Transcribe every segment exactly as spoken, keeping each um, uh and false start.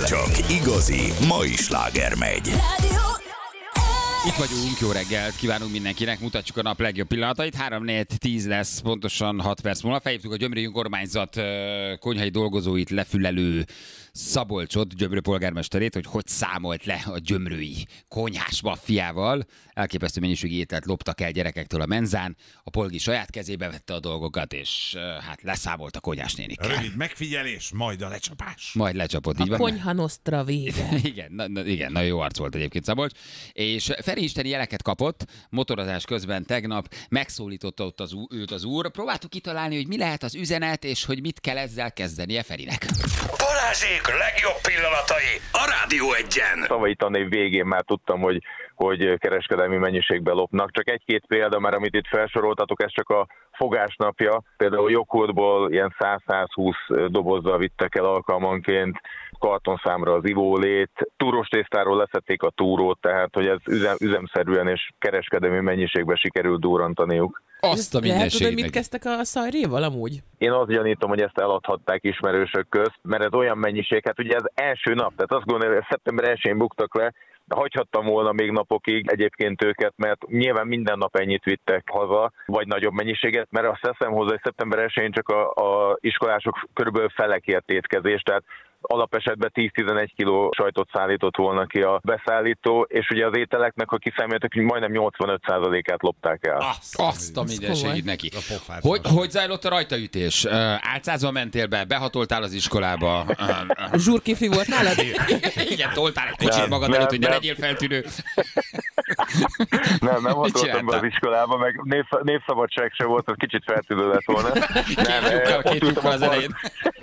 Csak igazi mai sláger megy. Itt vagyunk, jó reggelt kívánunk mindenkinek, mutatjuk a nap legjobb pillanatait. három négy tíz lesz, pontosan hat perc múlva. Felhívtuk a Gyömrői Önkormányzat konyhai dolgozóit lefülelő Szabolcsot, Gyömrő polgármesterét, hogy hogy számolt le a gyömrői konyhás maffiával. Elképesztő mennyiségű ételt loptak el gyerekektől a menzán. A polgi saját kezébe vette a dolgokat, és hát leszámolt a konyhás nénikkel. Rövid megfigyelés, majd a lecsapás. Majd lecsapott, így A van. konyha nostra vége. Igen, na, na, igen, nagyon jó arc volt egyébként Szabolcs. És Feri isteni jeleket kapott motorozás közben tegnap, megszólította ott az, őt az úr. Próbáltuk kitalálni, hogy mi lehet az üzenet, és hogy mit kell ezzel kezdenie Ferinek. Balázsék legjobb pillanatai a Rádió Egyen. Szavai tanév végén már tudtam, hogy, hogy kereskedelmi mennyiségben lopnak. Csak egy-két példa, mert amit itt felsoroltatok, ez csak a fogásnapja. Például joghurtból ilyen száz-százhúsz dobozzal vittek el alkalmanként, kartonszámra az ivólét, túrós tésztáról leszették a túrót, tehát hogy ez üzem, üzemszerűen és kereskedelmi mennyiségben sikerült durrantaniuk. Azt a Lehet tudod, mit mindenségnek. kezdtek a szajréval amúgy? Én azt gyanítom, hogy ezt eladhatták ismerősök közt, mert ez olyan mennyiség, hát ugye ez első nap, tehát azt gondolom, hogy szeptember elsején buktak le, hagyhattam volna még napokig egyébként őket, mert nyilván minden nap ennyit vittek haza, vagy nagyobb mennyiséget, mert azt teszem hozzá, hogy szeptember elsején csak a, a iskolások körülbelül felekért étkezés, tehát alapesetben tíz-tizenegy kiló sajtot szállított volna ki a beszállító, és ugye az ételeknek, ha kiszámoltak, hogy majdnem nyolcvanöt százalékát lopták el. Azt, Azt a mindenségét komoly. neki. A pofát. Hogy, hogy zajlott a rajtaütés? Uh, álcázva mentél be, behatoltál az iskolába. Uh, uh, Zsurkifi volt nálad? igen, toltál egy kocsit Nem, magad nem, előtt, hogy ne nem. legyél feltűnő. Nem, nem hatoltam be csináltál? az iskolába, meg név, névszabadság se volt, az kicsit feltűnő lett volna. Nem, Két lyukkal, eh, ott két ültem lyukkal a az park- elején.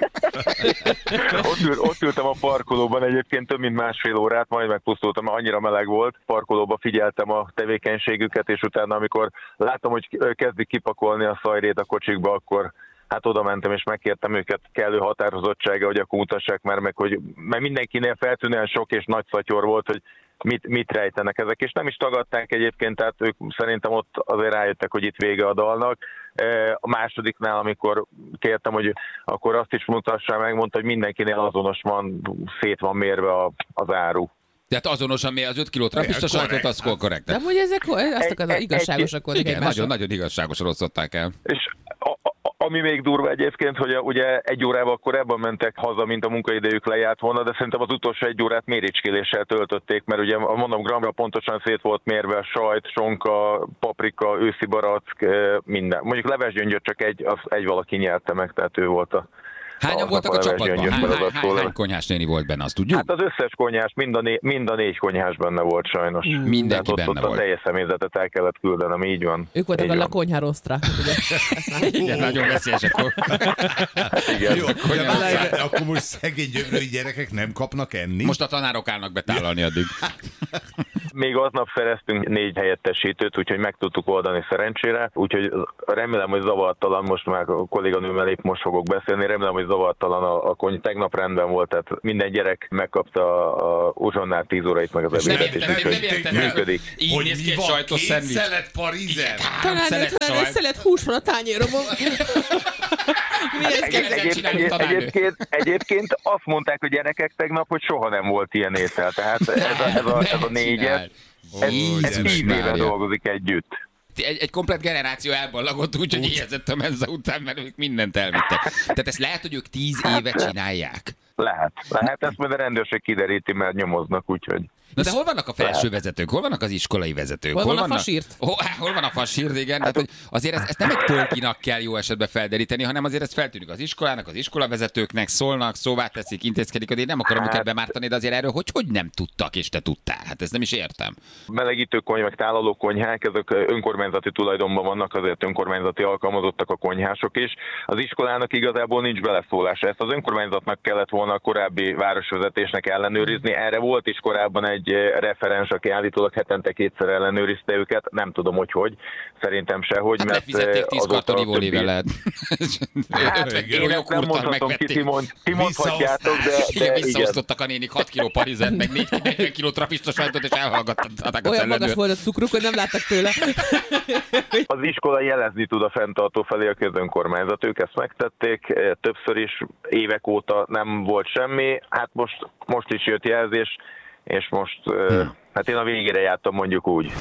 ott, ül, ott ültem a parkolóban egyébként több mint másfél órát, majd megpusztultam, mert annyira meleg volt. Parkolóba figyeltem a tevékenységüket, és utána, amikor láttam, hogy kezdik kipakolni a szajrét a kocsikba, akkor hát oda mentem, és megkértem őket kellő határozottsága, hogy akkor mutassák már meg, hogy mert mindenkinél feltűnően sok és nagy szatyor volt, hogy mit, mit rejtenek ezek, és nem is tagadták egyébként, tehát ők szerintem ott azért rájöttek, hogy itt vége a dalnak. A másodiknál, amikor kértem, hogy akkor azt is mutassá meg, mondta, hogy mindenkinél azonos van, szét van mérve a, az áru. Tehát azonosan mi az öt kiló trapista sajtot, az korrekt. Nem, hogy ezek azt akarom, Egy- igazságosak voltak Igen, egymásra. nagyon-nagyon igazságosan osztották el. És a, a, ami még durva egyébként, hogy a, ugye egy órával korábban mentek haza, mint a munkaidejük lejárt volna, de szerintem az utolsó egy órát méricskéléssel töltötték, mert ugye mondom, gramra pontosan szét volt mérve a sajt, sonka, paprika, őszi barack, minden. Mondjuk levesgyöngyöt csak egy, az egy valaki nyerte meg, tehát ő volt a... Hányan voltak a csapatban? Hány, hány, hány, hány konyhás néni volt benne, azt tudjuk? Hát az összes konyhás, mind a, né- mind a négy konyhás benne volt sajnos. Mindenki Tehát ott, benne ott volt. a teljes személyzetet el kellett küldenem, így van. Ők voltak így a van. la konyha rostra. Igen, nagyon veszélyesek volt. Igen. Jó, de várjál, akkor most szegény gyömrői gyerekek nem kapnak enni? Most a tanárok állnak betálalni addig. Még aznap szereztünk négy helyettesítőt, úgyhogy meg tudtuk oldani szerencsére, úgyhogy remélem, hogy zavartalan, most már a kolléganőmmel épp most fogok beszélni, remélem, hogy zavartalan a, a kony, tegnap rendben volt, tehát minden gyerek megkapta a, a uzsonnál tíz órait, meg az Nem ebédet, és értem, nem úgyhogy értem. működik. Így hogy néz mi ki egy van, sajtos két szendvics. szelet parizer? Talán szelet egy sajt. szelet hús van a tányéromon. Mi ez Egy- kell? Ezzel csináljuk Egyébként, tanárnő. egyébként, egyébként azt mondták a gyerekek tegnap, hogy soha nem volt ilyen étel, tehát ez a, ez a, ez a négyes, ez, ez Jézus tíz éve Mária. dolgozik együtt. Egy, egy komplet generáció elballagott, úgyhogy éhezett a menza után, mert ők mindent elvittek. Tehát ezt lehet, hogy ők tíz éve csinálják. Lehet, lehet, ezt majd a rendőrség kideríti, mert nyomoznak, úgyhogy... Na de hol vannak a felső vezetők? Hol vannak az iskolai vezetők? Hol van a vannak- fasírt? Hol, hol van a fasírt, igen. Hát, hogy azért ezt, ezt nem egy polkinak kell jó esetben felderíteni, hanem azért ezt feltűnik az iskolának, az iskolavezetőknek, szólnak, szóvá teszik, intézkedik, én nem akarom Hát- őket bemártani, de azért erről hogy, hogy nem tudtak, és te tudtál? Hát ezt nem is értem. Melegítő konyha, meg tálaló konyhák, ezek önkormányzati tulajdonban vannak, azért önkormányzati alkalmazottak a konyhások is. Az iskolának igazából nincs beleszólása. Ezt az önkormányzatnak kellett volna a korábbi városvezetésnek ellenőrizni. Erre volt is korábban egy egy referens, aki állítólag hetente kétszer ellenőrizte őket, nem tudom, hogy hogy, szerintem sehogy, Hát mert lefizették tíz karton ivólével lehet. Hát én ezt nem mondhatom ki, ti mond, ti mondhatjátok, de, de igen, igen. visszaosztottak a nénik hat kiló parizet, meg négy kiló trapista sajtot, és elhallgattatták a Olyan magas ellenőrt. volt a cukruk, hogy nem láttak tőle. Az iskola jelezni tud a fenntartó felé, a közönkormányzat. Ők ezt megtették, többször is, évek óta nem volt semmi. Hát most, most is jött jelzés, és most, hmm. hát én a végére jártam, mondjuk úgy.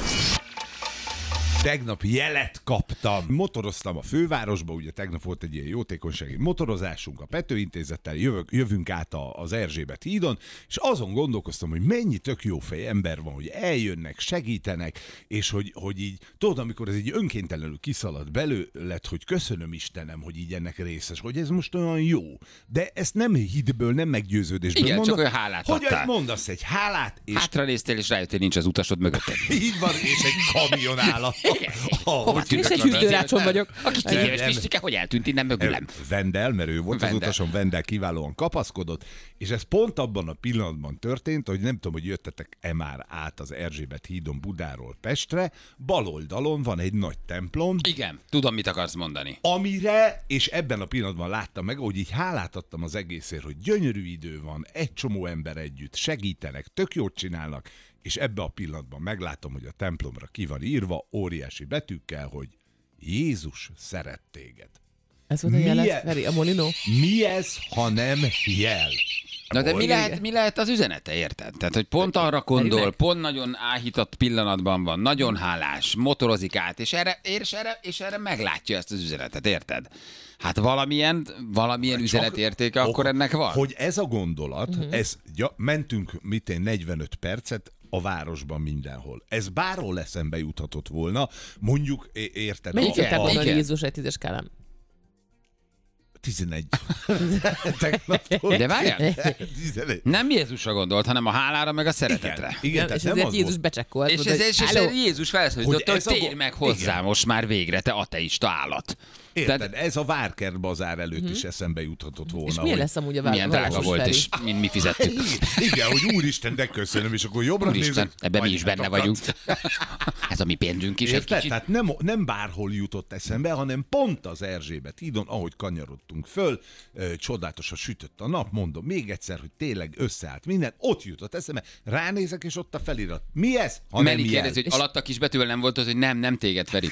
Tegnap jelet kaptam. Motoroztam a fővárosba, ugye tegnap volt egy ilyen jótékonysági motorozásunk a Pető Intézettel, jövök, jövünk át a, az Erzsébet hídon, és azon gondolkoztam, hogy mennyi tök jó fej ember van, hogy eljönnek, segítenek, és hogy, hogy így, tudod, amikor ez így önkéntelenül kiszalad belőled, hogy köszönöm Istenem, hogy így ennek részes, hogy ez most olyan jó. De ezt nem hitből, nem meggyőződésből Igen, mondom, csak olyan hálát hogy adtál. mondasz egy hálát, és Hátra néztél, és rájöttél, nincs az utasod mögötted. így van, és egy kamion áll a... Hova És egy hűtőrácson vagyok. A kicsi Nem, éves nem. Pistike, hogy eltűnt innen mögülem? Vendel, mert ő volt Vendel. az utason, Vendel kiválóan kapaszkodott, és ez pont abban a pillanatban történt, hogy nem tudom, hogy jöttetek-e már át az Erzsébet hídon Budáról Pestre, bal oldalon van egy nagy templom, Igen, tudom, mit akarsz mondani. amire, és ebben a pillanatban láttam meg, hogy így hálát adtam az egészért, hogy gyönyörű idő van, egy csomó ember együtt, segítenek, tök jót csinálnak, és ebben a pillanatban meglátom, hogy a templomra ki van írva óriási betűkkel, hogy Jézus szeret téged. Ez volt a jelet, Milyen- Feri, a Molinó. Mi ez, ha nem jel? Na de mi Volt? lehet, mi lehet az üzenete, érted? Tehát, hogy pont arra gondol, pont nagyon áhított pillanatban van, nagyon hálás, motorozik át, és erre, és erre, és erre meglátja ezt az üzenetet, érted? Hát valamilyen, valamilyen üzenetértéke akkor ennek van? Hogy ez a gondolat, Mhm. uh-huh. ez, ja, mentünk mit én negyvenöt percet a városban mindenhol. Ez bárhol eszembe juthatott volna, mondjuk, é- érted? Mennyit a- szokták a- mondani igen. Jézus egy tízes skálán? tizenegy. Tegnaptól. De várjál, tizenegy. nem Jézusra gondolt, hanem a hálára meg a szeretetre. Igen, igen, tehát és nem ezért az Jézus volt. becsekkolt. És, mondta, ez, hogy, és, és "Halló, Jézus felszólította, Hogy hogy ez a térj go- meg hozzá Igen. most már végre, te ateista állat. Érted, ez a Várkert bazár előtt is eszembe juthatott volna. És milyen hogy- lesz amúgy a Milyen drága város, volt, Feri? és mi, mi fizettük. Igen, hogy úristen, de köszönöm, és akkor jobbra Úristen, nézek. ebben mi is benne anyátokat. vagyunk. Ez a mi pénzünk is egy Érted? kicsit. Tehát nem, nem bárhol jutott eszembe, hanem pont az Erzsébet hídon, ahogy kanyarodtunk föl, ö, csodálatosan sütött a nap, mondom még egyszer, hogy tényleg összeállt minden, ott jutott eszembe, ránézek, és ott a felirat. Mi ez? Ha nem Meli jel. kérdezi, hogy alatt a kisbetűvel nem volt az, hogy nem, nem téged, Feri.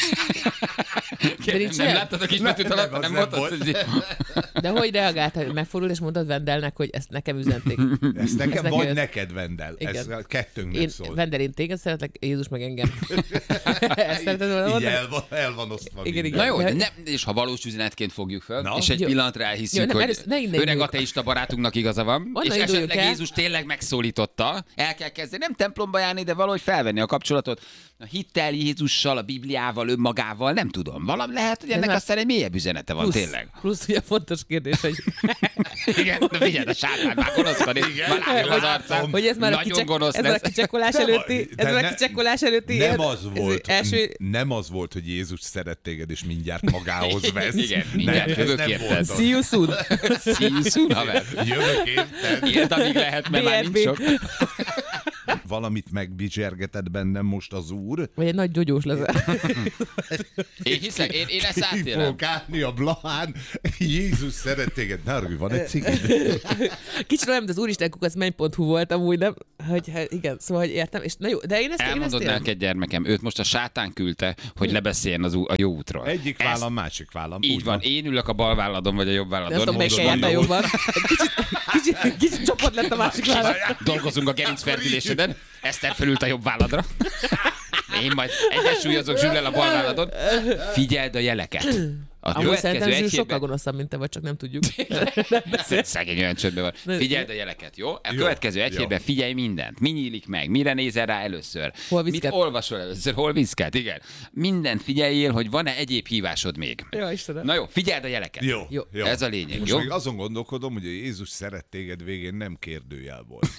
nincs Nem ilyen? láttad a kisbetűt Nem, alatt, nem, nem az volt nem az, hogy... De hogy reagált, hogy megfordul, és mondtad Vendelnek, hogy ezt nekem üzenték? Ezt nekem, Ez vagy neked- neked, Vendel. Ez Igen. a kettőnknek Én, szól. Vendel, én téged szeretlek, Jézus meg engem. Ezt szereted volna Így mondani? el van, el van osztva Igen, minden. Na jó, De- de nem, és ha valós üzenetként fogjuk föl, Na. és egy Jó. pillanatra Jó, elhiszük, nem, hogy először ne innen öreg induljunk. ateista barátunknak igaza van, Onnan és induljunk esetleg el. Jézus tényleg megszólította, el kell kezdeni, nem templomba járni, de valahogy felvenni a kapcsolatot a hittel, Jézussal, a Bibliával, önmagával, nem tudom. Valami lehet, hogy ennek már- aztán egy mélyebb üzenete van, Plusz, tényleg. plusz ugye fontos kérdés, hogy, Igen, de figyelj, a sátán már gonosz van, már látom az arcán. hogy ez már a, Nagyon kicsek, gonosz ez már a lesz. kicsekkolás Nem, előtti, de ez már ne- a kicsekkolás előtti. Nem ez- az ez volt, Első, nem az volt, hogy Jézus szeret téged, és mindjárt magához vesz. Igen, mindjárt Nem, ez jövök nem érted. volt az. see you soon. See you soon, haver. Jövök érted. Érd, amíg lehet, mert már bé er nincs bé. sok. Valamit megbizsergetett bennem most az úr. Vagy egy nagy gyógyós leszel. Én hiszek, én, én ezt Ki átélem. fogok állni a Blahán. Jézus szeret téged. Nárgő, van egy cigid? Kicsit olyan, mint az úristen kukac menny pont hu volt amúgy, nem? Hogy, hát igen, szóval, hogy értem. És na jó, de én ezt, én ezt Elmondod értem. neked, gyermekem, őt most a sátán küldte, hogy ne beszéljen az ú- a jó útról. Egyik Ezt- vállam, másik vállam. Így Úgy van, én ülök a bal válladon, vagy a jobb Nem válladon. tudom, melyik Most helyen a mondom, jobban. Kicsit, kicsit, kicsit csoport lett a másik vállal. dolgozunk a gerincferdüléseden, Eszter fölült a jobb válladra. Én majd egyensúlyozok Zsüllel a bal válladon. Figyeld a jeleket. A Amúgy következő szerintem Zsül egy sokkal hétben... gonoszabb, mint te vagy, csak nem tudjuk. Szegény olyan csöndben van. Ne- Figyeld a jeleket, jó? A Jó, következő egy jó. hétben figyelj mindent. Mi nyílik meg? Mire nézel rá először? Hol Mit viszket? olvasol először? Hol viszket? Igen. Mindent figyeljél, hogy van-e egyéb hívásod még. Ja, Istenem. Na jó, figyeld a jeleket. Jó, Jó. jó. Ez a lényeg, Most jó? még azon gondolkodom, hogy a Jézus szeret téged végén nem kérdőjel volt.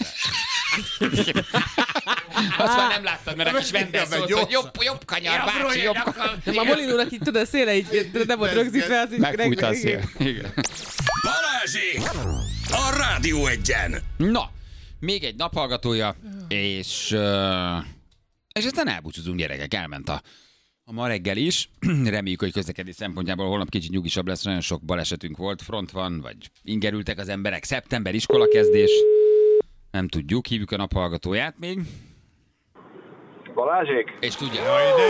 Azt már nem láttad, mert a kis vendel Igen, szólt, meg hogy jobb, jobb kanyar, bácsi, jobb kanyar. Nem, a Molinónak így tudod, széle így tudod, nem volt rögzítve, az így Megfújta a igen. szél. Igen. Balázsék! A Rádió Egyen! Na, még egy naphallgatója, és, uh, és aztán elbúcsúzunk, gyerekek, elment a, a ma reggel is. Reméljük, hogy közlekedés szempontjából holnap kicsit nyugisabb lesz, nagyon sok balesetünk volt, front van, vagy ingerültek az emberek, szeptember, iskolakezdés, nem tudjuk, hívjuk a naphallgatóját még. Balázsék? És tudja.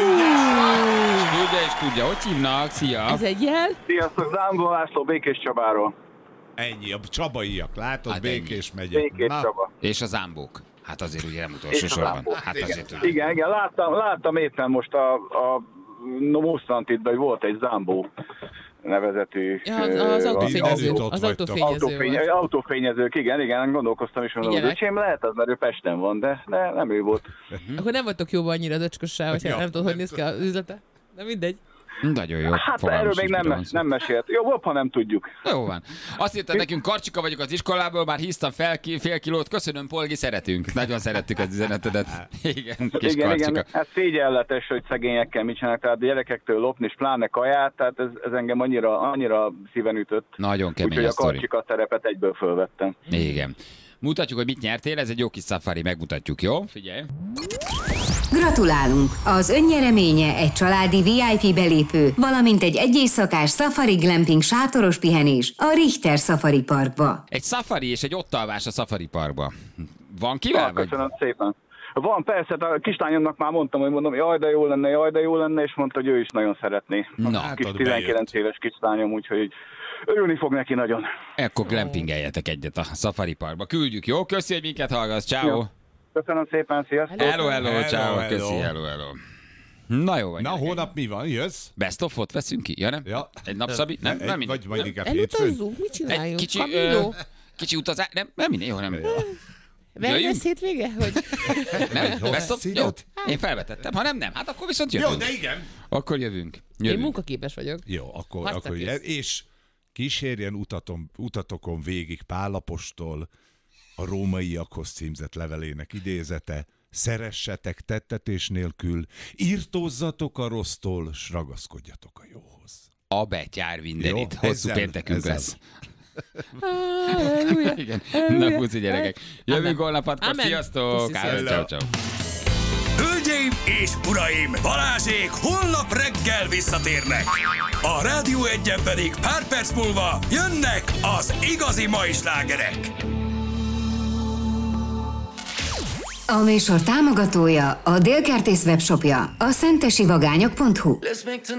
És tudja, és tudja. Hogy hívnak? Szia! Ez egy jel? Sziasztok, Zámbó László, Békés Csabáról. Ennyi, a csabaiak, látod, Hát Békés megye. Békés Na, Csaba. És a zámbók. Hát azért ugye nem utolsó És a sorban. zámbók, Hát igen. azért tudom. Igen, igen, láttam, láttam éppen most a, a no, Mosztantitban, hogy volt egy Zámbó nevezetű... Ja, az, az ö, autófényező. Mindenütt ott Az vagytok. autófényező autófény, volt. autófényezők, igen, igen, gondolkoztam is, mondom, hogy Figyelek. öcsém lehet az, mert ő Pesten van, de, de nem ő volt. Akkor nem voltok jóban annyira az öcskössel, hogyha Ja. nem tudod, hogy néz ki az üzlete. De mindegy. Nagyon jó. Hát fogalmam erről sincs, még nem, miről van mes- szó. nem mesélt. Jobb, ha nem tudjuk. Jó van. Azt írta nekünk, Karcsika vagyok az iskolából, már híztam fel ki, fél kilót. Köszönöm, Polgi, szeretünk. Nagyon szerettük az üzenetedet. Igen, kis Igen, Karcsika. igen, ez szégyenletes, hogy szegényekkel mit csinálnak, tehát a gyerekektől lopni, és pláne kaját, tehát ez, ez engem annyira, annyira szíven ütött. Nagyon kemény Úgyhogy a a sztori. Karcsika szerepet egyből fölvettem. Igen. Mutatjuk, hogy mit nyertél, ez egy jó kis safari, megmutatjuk, jó? Figyelj. Gratulálunk! Az önnyereménye egy családi vé i pé belépő, valamint egy egyéjszakás Safari Glamping sátoros pihenés a Richter Safari Parkba. Egy safari és egy ottalvás a safari parkba. Van kivel? Ja, Vagy? köszönöm szépen. Van, persze, a kislányomnak már mondtam, hogy mondom, jaj, de jó lenne, jaj, de jó lenne, és mondta, hogy ő is nagyon szeretné. A Na, kis hát, tizenkilenc éves kislányom, úgyhogy örülni fog neki nagyon. Ekkor glampingeljetek egyet a safari parkba. Küldjük, jó? Köszi, hogy minket hallgatsz. Ciao. Jó. Köszönöm szépen, sziasztok! Hello, hello, Hello, ciao. hello. Köszi, hello, hello. Na jó vagy. Na, gyerekek. holnap mi van? Jössz? Best of-ot veszünk ki? Ja, nem? Ja. Egy napszabi? Nem, Egy- nem mindegy. Vagy majd Nem. inkább hétfőn? Elutazzunk, mit Egy csináljunk? kicsi, Camino? ö, kicsi utazás? Nem, nem mindegy, jó, nem. Wellness jöjjünk? hétvége? Hogy... Nem, Hossz best of? Jó. időt? Én felvetettem, ha nem, nem. Hát akkor viszont Jó, jövünk. de igen. Akkor jövünk. Én Jövünk. munkaképes vagyok. Jó, akkor, Hagyd akkor kész. és kísérjen utaton, utatokon végig Pál apostol a rómaiakhoz címzett levelének idézete. Szeressetek tettetés nélkül, írtózzatok a rossztól, s ragaszkodjatok a jóhoz. A betyár mindenit. Jó, Hosszú ezzel- péntekünk ezzel. lesz. Halleluja. Igen. Na, puszi gyerekek. Jövünk holnap hatkor. Amen. Sziasztok. Puszi, Hello. sziasztok. Ciao, ciao. Hölgyeim és uraim, Balázsék holnap reggel visszatérnek. A Rádió Egyen pedig pár perc múlva jönnek az igazi mai slágerek. A műsor támogatója a Délkertész webshopja, a szentesi vagányok pont hu.